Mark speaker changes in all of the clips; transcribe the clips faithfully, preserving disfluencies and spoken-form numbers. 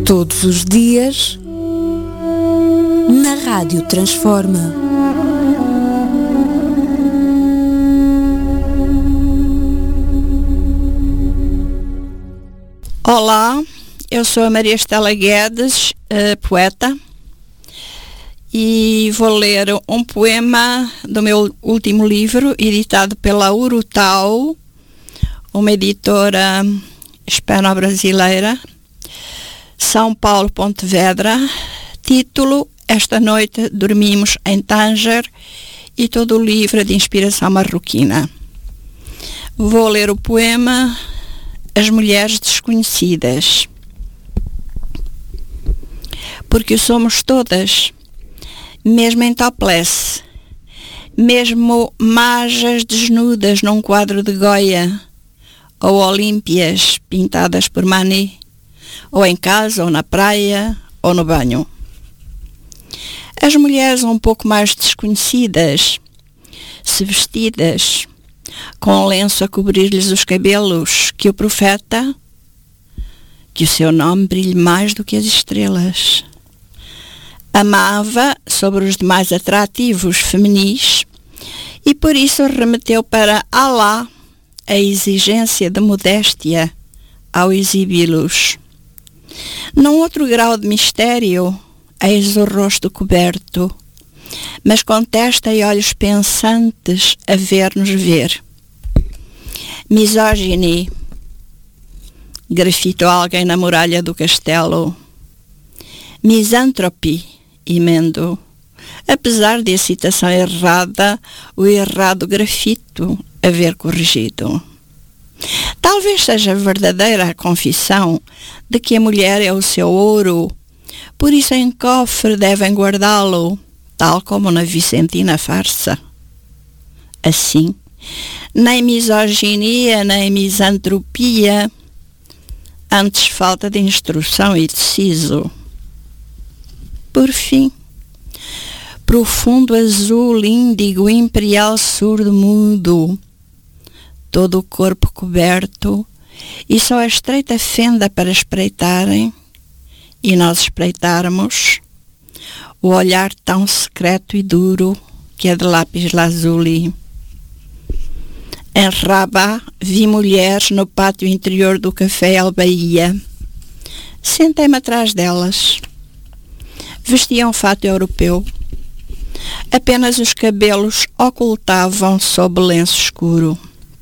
Speaker 1: Todos os dias, na Rádio Transforma.
Speaker 2: Olá, eu sou a Maria Estela Guedes, uh, poeta, e vou ler um poema do meu último livro, editado pela Urutau, uma editora hispano-brasileira, São Paulo, Pontevedra. Título: Esta noite dormimos em Tanger, e todo o livro de inspiração marroquina. Vou ler o poema As Mulheres Desconhecidas. Porque somos todas, mesmo em topless, mesmo majas desnudas num quadro de Goya, ou olímpias pintadas por Manet, ou em casa, ou na praia, ou no banho. As mulheres um pouco mais desconhecidas, se vestidas, com um lenço a cobrir-lhes os cabelos, que o profeta, que o seu nome brilhe mais do que as estrelas. Amava sobre os demais atrativos feminis e por isso remeteu para Alá a exigência de modéstia ao exibi-los. Num outro grau de mistério, eis o rosto coberto, mas com testa e olhos pensantes a ver-nos ver. Misogyny, grafitou alguém na muralha do castelo. Misanthropy, emendo, apesar de a citação errada, o errado grafito haver corrigido. Talvez seja verdadeira a confissão de que a mulher é o seu ouro, por isso em cofre devem guardá-lo, tal como na Vicentina farsa. Assim, nem misoginia, nem misantropia, antes falta de instrução e de siso. Por fim, profundo azul, índigo, imperial, surdo, mudo, todo o corpo coberto, e só a estreita fenda para espreitarem, e nós espreitarmos, o olhar tão secreto e duro que é de lápis lazuli. Em Rabat vi mulheres no pátio interior do café El Bahia. Sentei-me atrás delas. Vestiam fato europeu. Apenas os cabelos ocultavam sob lenço escuro.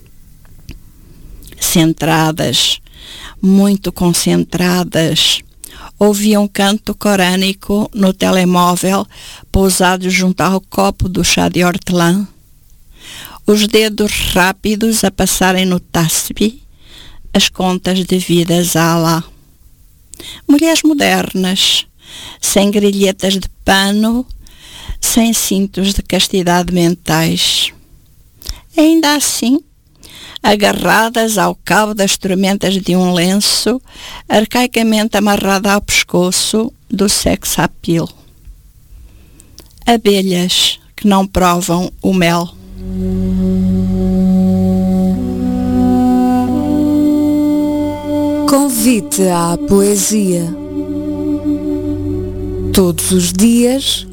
Speaker 2: Centradas, muito concentradas, ouviam canto corânico no telemóvel pousado junto ao copo do chá de hortelã. Os dedos rápidos a passarem no tasbih as contas devidas a Alá. Mulheres modernas, sem grilhetas de pano, sem cintos de castidade mentais. Ainda assim, agarradas ao cabo das tormentas de um lenço, arcaicamente amarrado ao pescoço do sex appeal. Abelhas que não provam o mel.
Speaker 1: Convite à poesia. Todos os dias,